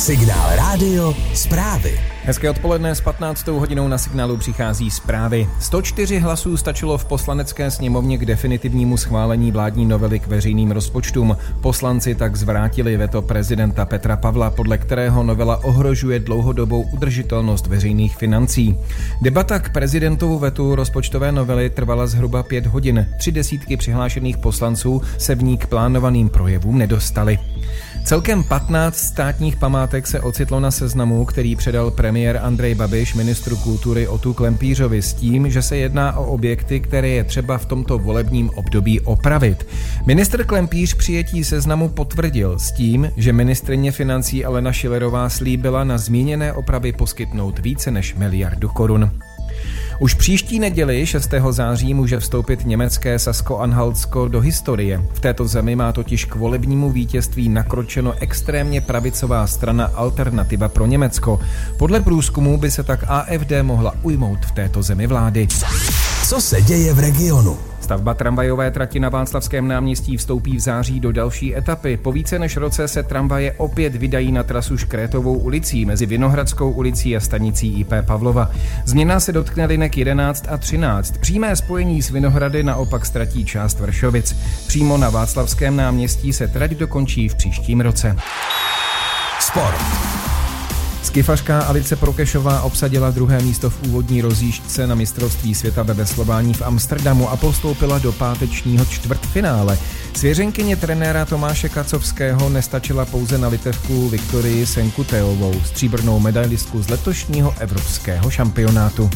Signál Rádio zprávy. Hezké odpoledne, s 15. hodinou na Signálu přichází zprávy. 104 hlasů stačilo v Poslanecké sněmovně k definitivnímu schválení vládní novely k veřejným rozpočtům. Poslanci tak zvrátili veto prezidenta Petra Pavla, podle kterého novela ohrožuje dlouhodobou udržitelnost veřejných financí. Debata k prezidentovu vetu rozpočtové novely trvala zhruba 5 hodin. 3 desítky přihlášených poslanců se v ní k plánovaným projevům nedostali. Celkem 15 státních památek se ocitlo na seznamu, který předal premiér Andrej Babiš ministru kultury Otu Klempířovi s tím, že se jedná o objekty, které je třeba v tomto volebním období opravit. Ministr Klempíř přijetí seznamu potvrdil s tím, že ministryně financí Alena Schillerová slíbila na zmíněné opravy poskytnout více než 1 miliardu korun. Už příští neděli 6. září může vstoupit německé Sasko-Anhaltsko do historie. V této zemi má totiž k volebnímu vítězství nakročeno extrémně pravicová strana Alternativa pro Německo. Podle průzkumu by se tak AfD mohla ujmout v této zemi vlády. Co se děje v regionu? Stavba tramvajové trati na Václavském náměstí vstoupí v září do další etapy. Po více než roce se tramvaje opět vydají na trasu Škrétovou ulicí mezi Vinohradskou ulicí a stanicí IP Pavlova. Změna se dotkne linek 11 a 13. Přímé spojení s Vinohrady naopak ztratí část Vršovic. Přímo na Václavském náměstí se trať dokončí v příštím roce. Sport. Skifařka Alice Prokešová obsadila 2. místo v úvodní rozjížďce na mistrovství světa ve veslování v Amsterdamu a postoupila do pátečního čtvrtfinále. Svěřenkyně trenéra Tomáše Kacovského nestačila pouze na Litevku Viktorii Senkuteovou, stříbrnou medailistku z letošního evropského šampionátu.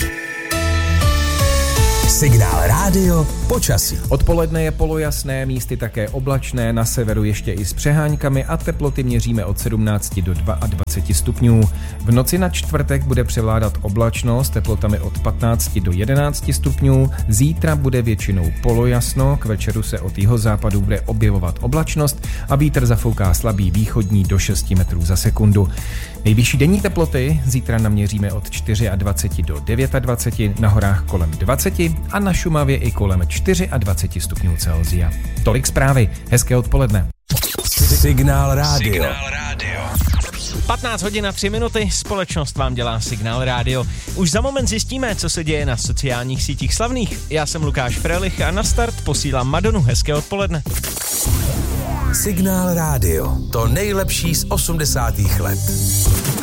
Signál Rádio počasí. Odpoledne je polojasné, místy také oblačné, na severu ještě i s přeháňkami a teploty měříme od 17 do 22 stupňů. V noci na čtvrtek bude převládat oblačnost, teplotami od 15 do 11 stupňů. Zítra bude většinou polojasno, k večeru se od jihozápadu bude objevovat oblačnost a vítr zafouká slabý východní do 6 metrů za sekundu. Nejvyšší denní teploty zítra naměříme od 24 do 29, na horách kolem 20 a na Šumavě i kolem 24 stupňů Celsia. Tolik zprávy, hezké odpoledne. Signál Rádio. 15 hodin a 3 minuty, společnost vám dělá Signál Rádio. Už za moment zjistíme, co se děje na sociálních sítích slavných. Já jsem Lukáš Frelich a na start posílám Madonu. Hezké odpoledne. Signál Rádio. To nejlepší z 80. let.